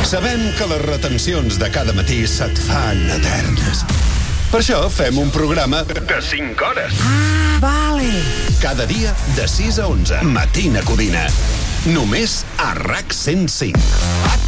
Sabem que les retencions de cada matí se't fan eternes. Per això fem un programa de 5 hores. Ah, vale. Cada dia de 6 a 11. Matina Codina. Només a RAC 105.